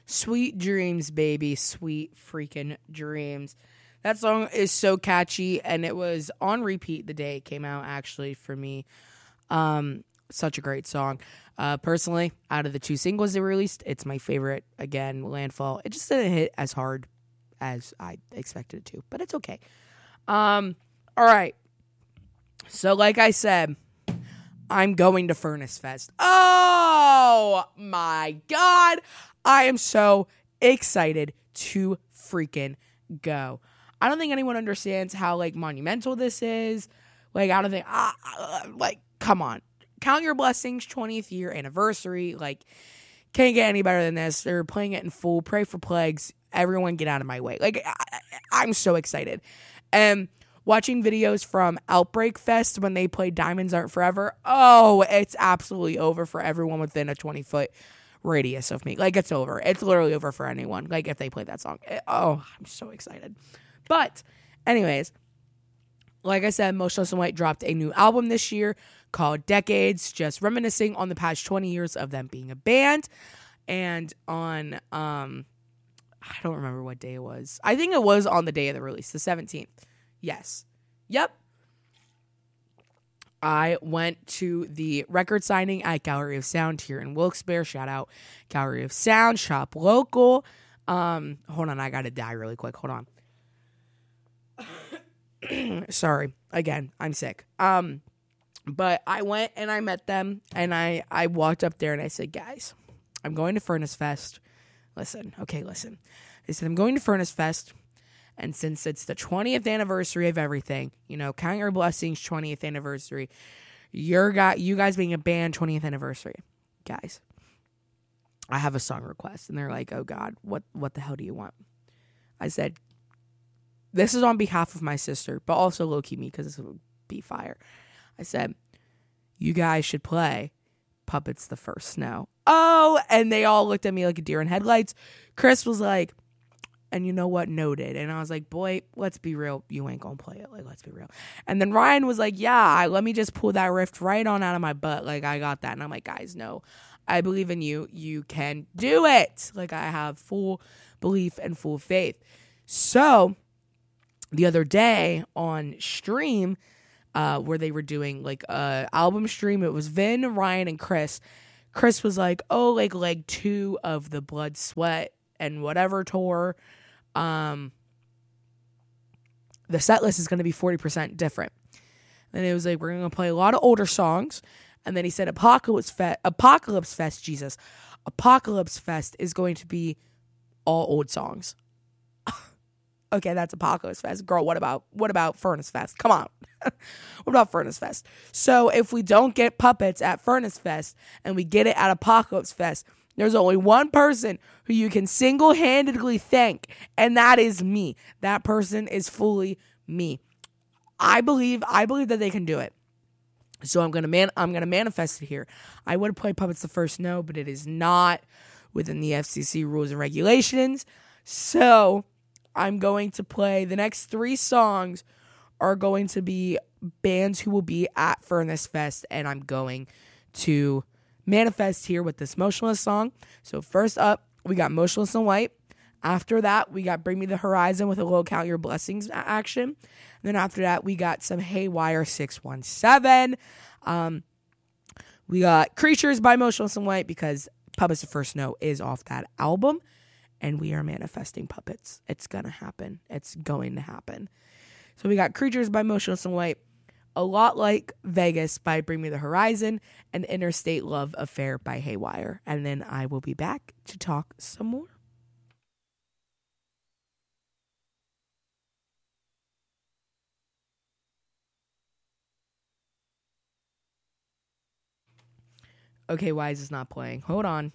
Sweet Dreams, baby. Sweet freaking dreams. That song is so catchy, and it was on repeat the day it came out, actually, for me. Such a great song. Personally, out of the 2 singles they released, it's my favorite. Again, Landfall. It just didn't hit as hard as I expected it to, but it's okay. All right. So, like I said, I'm going to Furnace Fest. Oh, my God. I am so excited to freaking go. I don't think anyone understands how, like, monumental this is. Like, I don't think, like, come on. Count Your Blessings, 20th year anniversary. Like, can't get any better than this. They're playing it in full. Pray for Plagues. Everyone get out of my way. Like, I'm so excited. And watching videos from Outbreak Fest when they played Diamonds Aren't Forever. Oh, it's absolutely over for everyone within a 20-foot radius of me. Like, it's over. It's literally over for anyone. Like, if they play that song. I'm so excited. But, anyways, like I said, Motionless in White dropped a new album this year called Decades, just reminiscing on the past 20 years of them being a band. And on, I don't remember what day it was. I think it was on the day of the release, the 17th. Yes. Yep. I went to the record signing at Gallery of Sound here in Wilkes-Barre. Shout out Gallery of Sound, shop local. Hold on, I gotta die really quick. Hold on. Sorry. Again, I'm sick. But I went and I met them, and I walked up there and I said, guys, I'm going to Furnace Fest. Listen. I said, I'm going to Furnace Fest, and since it's the 20th anniversary of everything, Count Your Blessings, 20th anniversary, you guys being a band, 20th anniversary. Guys, I have a song request. And they're like, oh God, what the hell do you want? I said, this is on behalf of my sister, but also low-key me, because this would be fire. I said, you guys should play Puppets the First Snow. Oh, and they all looked at me like a deer in headlights. Chris was like, and you know what, noted. And I was like, boy, let's be real. You ain't gonna play it. Like, let's be real. And then Ryan was like, yeah, let me just pull that riff right on out of my butt. Like, I got that. And I'm like, guys, no, I believe in you. You can do it. Like, I have full belief and full faith. So the other day on stream, where they were doing like a album stream, it was Vin, Ryan, and Chris. Chris was like, oh, like leg 2 of the Blood, Sweat, and Whatever tour. The set list is going to be 40% different. And it was like, we're going to play a lot of older songs. And then he said Apocalypse Fest is going to be all old songs. Okay, that's Apocalypse Fest. Girl, what about Furnace Fest? Come on. What about Furnace Fest? So if we don't get Puppets at Furnace Fest and we get it at Apocalypse Fest, there's only one person who you can single-handedly thank, and that is me. That person is fully me. I believe that they can do it. So I'm gonna manifest it here. I would play Puppets the First No, but it is not within the FCC rules and regulations. So I'm going to play the next 3 songs are going to be bands who will be at Furnace Fest, and I'm going to manifest here with this Motionless song. So first up, we got Motionless in White. After that, we got Bring Me the Horizon with a little Count Your Blessings action. And then after that, we got some Haywire 617. We got Creatures by Motionless in White because Puppets the First No is off that album. And we are manifesting Puppets. It's going to happen. It's going to happen. So we got Creatures by Motionless in White, A Lot Like Vegas by Bring Me the Horizon, and Interstate Love Affair by Haywire. And then I will be back to talk some more. Okay, why is this not playing? Hold on.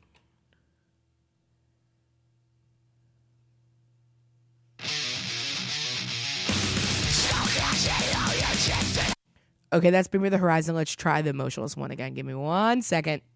Okay, that's Bring Me the Horizon. Let's try the Motionless one again. Give me 1 second.